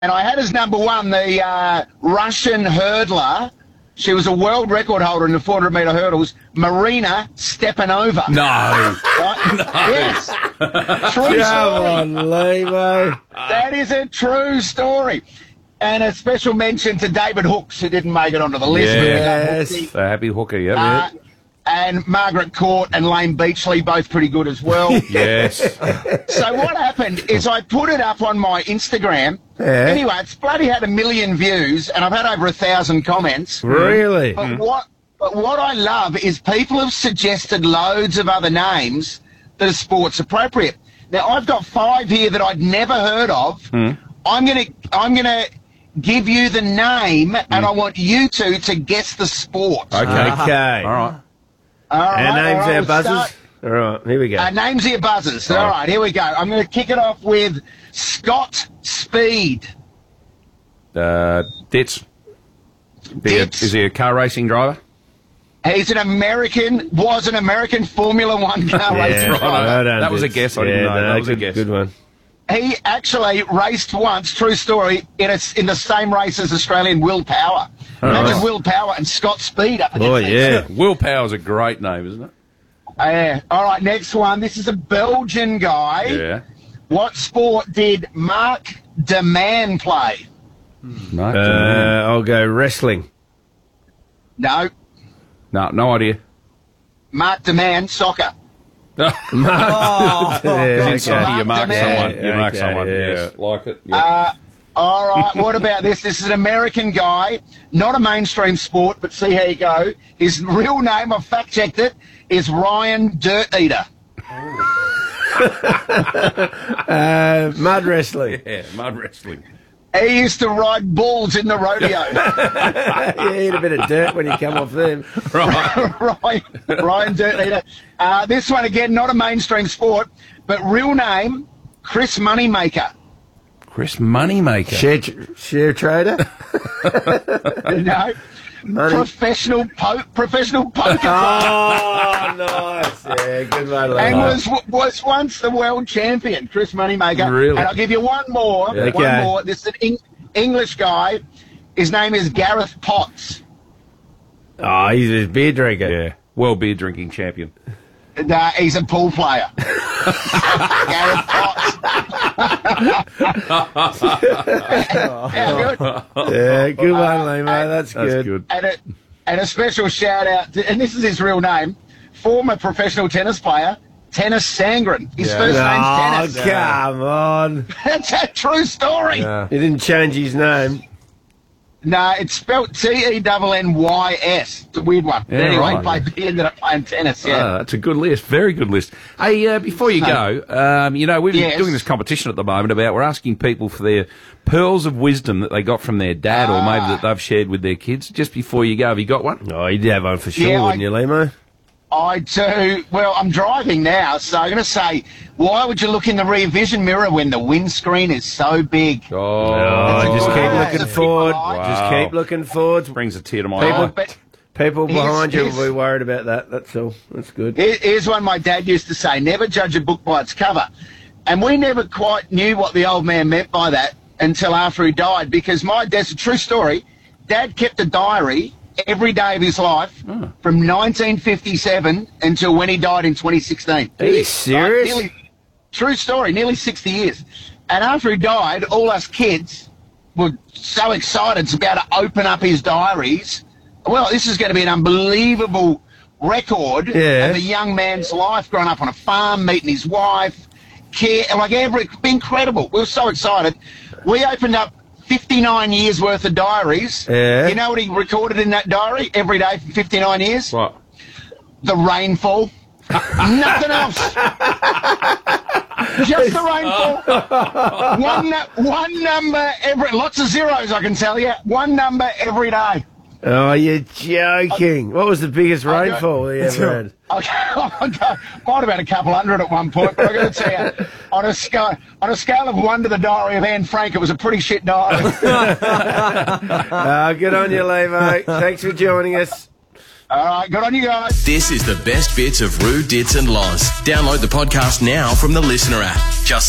And I had as number one the Russian hurdler. She was a world record holder in the 400-metre hurdles, Marina Stepanova. No. Right? No. Yes. True story. Come on, Lemo. That is a true story. And a special mention to David Hooks, who didn't make it onto the list. Yes. The happy hooker, yeah. And Margaret Court and Lane Beachley, both pretty good as well. Yes. So what happened is I put it up on my Instagram. Yeah. Anyway, it's bloody had 1 million views, and I've had over 1,000 comments. Really? But what I love is people have suggested loads of other names that are sports appropriate. Now I've got 5 here that I'd never heard of. I'm gonna give you the name, and I want you two to guess the sport. Okay. Okay. All right. All right, Our names, all right, our we'll buzzers. start. All right, here we go. Names are your buzzers. All right, here we go. I'm going to kick it off with Scott Speed. Ditz. Ditz. Is he a car racing driver? He's was an American Formula One car racing driver. well done, That was a Ditz. guess. I didn't know. That was a guess. Good one. He actually raced once, true story, in the same race as Australian Will Power. Imagine right. Will Power and Scott Speed up against Oh, each yeah. other. Will Power's a great name, isn't it? All right, next one. This is a Belgian guy. Yeah. What sport did Mark de Man play? No. I'll go wrestling. No, No idea. Mark de Man, soccer. Yeah, Inside okay. you mark Yeah, someone. You mark okay, someone. yes. Yeah. Like it. Yeah. All right, what about this? This is an American guy, not a mainstream sport, but see how you go. His real name, I've fact-checked it, is Ryan Dirt Eater. Mud wrestling. Yeah, mud wrestling. He used to ride bulls in the rodeo. You eat a bit of dirt when you come off them. Right. Ryan Dirt Eater. This one, again, not a mainstream sport, but real name, Chris Moneymaker. Chris Moneymaker. Share trader. No. Money. Professional poker player. Oh, nice. Yeah, good one, And Lemo. was once the world champion, Chris Moneymaker. Really? And I'll give you one more. Okay. One more. This is an English guy. His name is Gareth Potts. Oh, he's a beer drinker. Yeah. World beer drinking champion. He's a pool player. Gareth Potts. How good? Yeah, good one, Lemo. That's good. And a special shout out, and this is his real name, former professional tennis player, Tennis Sangren. His first name's Tennis. Come on. That's a true story. He didn't change his name. No, it's spelled Tennys. It's a weird one. But Yeah, anyway, right. he ended up playing tennis, yeah. That's a good list. Very good list. Hey, before you go, we're Yes. doing this competition at the moment we're asking people for their pearls of wisdom that they got from their dad or maybe that they've shared with their kids. Just before you go, have you got one? Oh, you'd have one for sure, Yeah, wouldn't you, Lemo? I do. Well, I'm driving now, so I'm going to say, why would you look in the rear vision mirror when the windscreen is so big? Oh, just keep That's a looking big forward. lie. Just Wow. keep looking forward. Brings a tear to my People- eye. But People behind you Here's- will be worried about that. That's all. That's good. here's one my dad used to say, never judge a book by its cover. And we never quite knew what the old man meant by that until after he died, because that's a true story. Dad kept a diary every day of his life from 1957 until when he died in 2016. Are you serious? True story, nearly 60 years. And after he died, all us kids were so excited to be able to open up his diaries. Well, this is going to be an unbelievable record of a young man's life, growing up on a farm, meeting his wife, incredible. We were so excited. We opened up 59 years worth of diaries. Yeah. You know what he recorded in that diary every day for 59 years? What? The rainfall. Nothing else. Just the rainfall. One number lots of zeros, I can tell you. One number every day. Oh, you're joking. What was the biggest rainfall you ever had? Might have had a couple hundred at one point, but I've got to tell you, on a scale of 1 to the diary of Anne Frank, it was a pretty shit diary. Good on you, Levo. Thanks for joining us. All right, good on you guys. This is the best bits of Roo, Ditz and Loz. Download the podcast now from the Listener app. Just